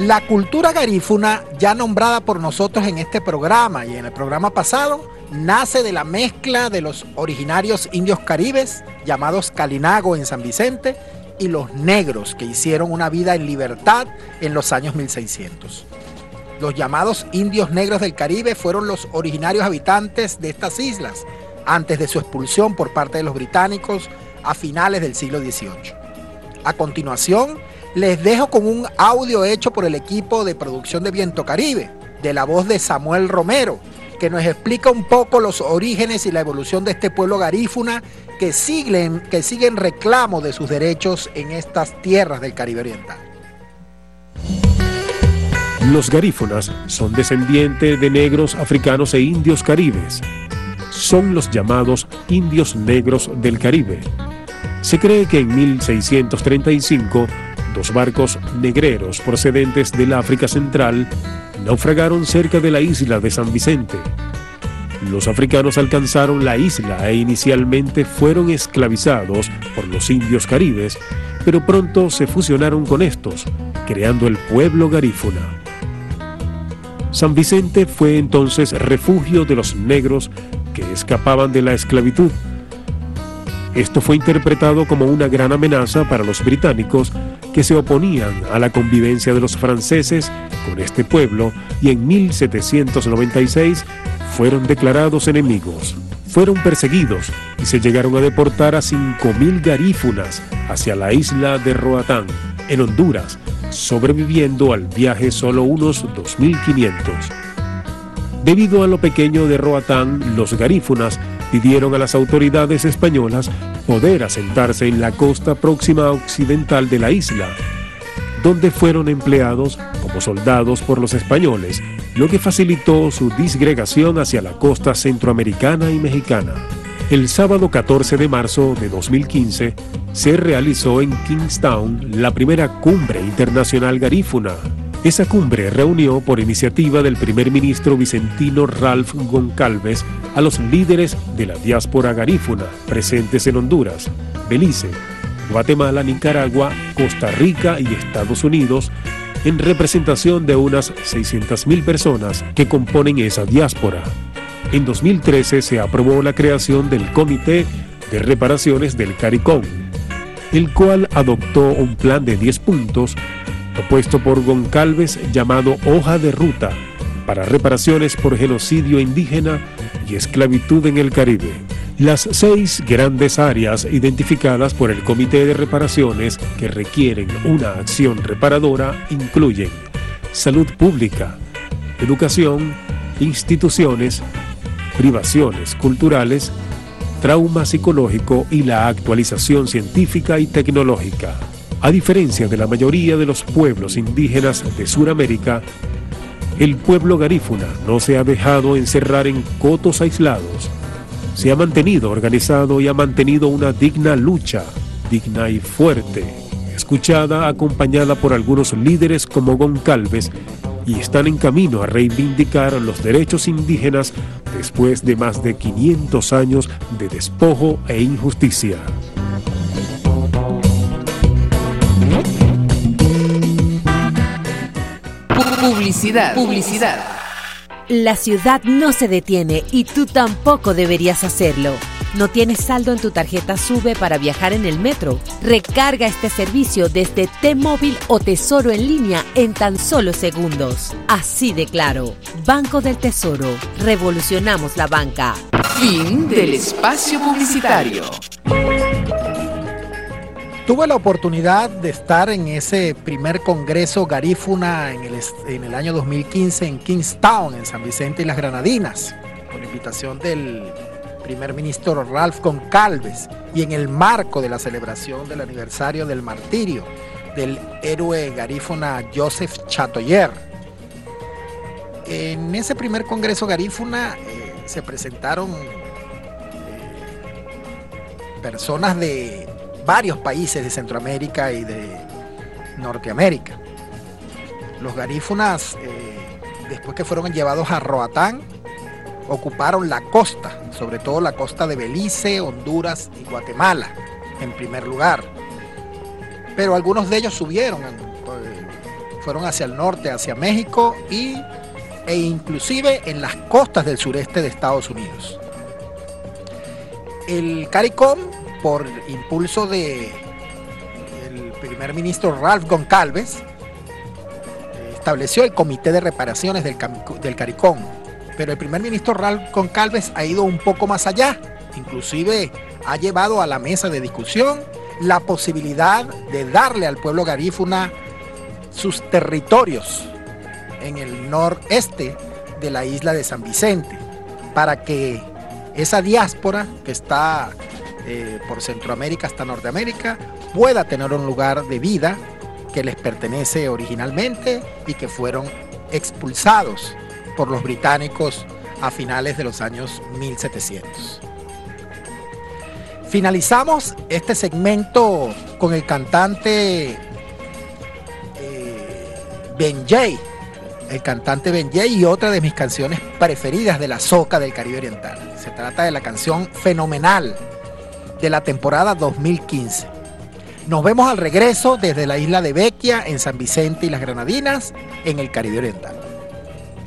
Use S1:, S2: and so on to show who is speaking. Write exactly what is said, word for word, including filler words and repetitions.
S1: La cultura garífuna, ya nombrada por nosotros en este programa y en el programa pasado, nace de la mezcla de los originarios indios caribes, llamados Kalinago en San Vicente, y los negros que hicieron una vida en libertad en los años mil seiscientos. Los llamados indios negros del Caribe fueron los originarios habitantes de estas islas antes de su expulsión por parte de los británicos a finales del siglo dieciocho. A continuación, les dejo con un audio hecho por el equipo de producción de Viento Caribe, de la voz de Samuel Romero, que nos explica un poco los orígenes y la evolución de este pueblo garífuna que siguen, que siguen reclamo de sus derechos en estas tierras del Caribe Oriental.
S2: Los garífunas son descendientes de negros africanos e indios caribes. Son los llamados indios negros del Caribe. Se cree que en mil seiscientos treinta y cinco, dos barcos negreros procedentes del África Central naufragaron cerca de la isla de San Vicente. Los africanos alcanzaron la isla e inicialmente fueron esclavizados por los indios caribes, pero pronto se fusionaron con estos, creando el pueblo garífuna. San Vicente fue entonces refugio de los negros que escapaban de la esclavitud. Esto fue interpretado como una gran amenaza para los británicos que se oponían a la convivencia de los franceses con este pueblo y en mil setecientos noventa y seis fueron declarados enemigos. Fueron perseguidos y se llegaron a deportar a cinco mil garífunas hacia la isla de Roatán, en Honduras, sobreviviendo al viaje solo unos dos mil quinientos. Debido a lo pequeño de Roatán, los garífunas pidieron a las autoridades españolas poder asentarse en la costa próxima occidental de la isla, donde fueron empleados como soldados por los españoles, lo que facilitó su disgregación hacia la costa centroamericana y mexicana. El sábado catorce de marzo de dos mil quince se realizó en Kingstown la primera cumbre internacional garífuna. Esa cumbre reunió por iniciativa del primer ministro vicentino Ralph Goncalves a los líderes de la diáspora garífuna presentes en Honduras, Belice, Guatemala, Nicaragua, Costa Rica y Estados Unidos, en representación de unas seiscientas mil personas que componen esa diáspora. En dos mil trece se aprobó la creación del Comité de Reparaciones del CARICOM, el cual adoptó un plan de diez puntos propuesto por Goncalves llamado Hoja de Ruta para reparaciones por genocidio indígena y esclavitud en el Caribe. Las seis grandes áreas identificadas por el Comité de Reparaciones que requieren una acción reparadora incluyen salud pública, educación, instituciones, privaciones culturales, trauma psicológico y la actualización científica y tecnológica. A diferencia de la mayoría de los pueblos indígenas de Sudamérica, el pueblo garífuna no se ha dejado encerrar en cotos aislados. Se ha mantenido organizado y ha mantenido una digna lucha, digna y fuerte, escuchada, acompañada por algunos líderes como Goncalves, y están en camino a reivindicar los derechos indígenas después de más de quinientos años de despojo e injusticia.
S3: Publicidad. Publicidad.
S4: La ciudad no se detiene y tú tampoco deberías hacerlo. ¿No tienes saldo en tu tarjeta SUBE para viajar en el metro? Recarga este servicio desde T-Móvil o Tesoro en línea en tan solo segundos. Así de claro. Banco del Tesoro. Revolucionamos la banca.
S3: Fin del espacio publicitario.
S1: Tuve la oportunidad de estar en ese primer congreso garífuna en el, en el año dos mil quince en Kingstown, en San Vicente y las Granadinas, con la invitación del primer ministro Ralph Goncalves y en el marco de la celebración del aniversario del martirio del héroe garífuna Joseph Chatoyer. En ese primer congreso garífuna eh, se presentaron eh, personas de varios países de Centroamérica y de Norteamérica. Los garífunas, eh, después que fueron llevados a Roatán, ocuparon la costa, sobre todo la costa de Belice, Honduras y Guatemala, en primer lugar. Pero algunos de ellos subieron, eh, fueron hacia el norte, hacia México y, e inclusive en las costas del sureste de Estados Unidos. El CARICOM, por impulso de el primer ministro Ralph Goncalves, estableció el Comité de Reparaciones del, del CARICOM, pero el primer ministro Ralph Goncalves ha ido un poco más allá, inclusive ha llevado a la mesa de discusión la posibilidad de darle al pueblo garífuna sus territorios en el noreste de la isla de San Vicente, para que esa diáspora que está eh, por Centroamérica hasta Norteamérica pueda tener un lugar de vida que les pertenece originalmente y que fueron expulsados por los británicos a finales de los años mil setecientos. Finalizamos este segmento con el cantante eh, Benjay, el cantante Benjay, y otra de mis canciones preferidas de la soca del Caribe Oriental. Se trata de la canción Fenomenal de la temporada dos mil quince. Nos vemos al regreso desde la isla de Vecchia, en San Vicente y las Granadinas, en el Caribe Oriental.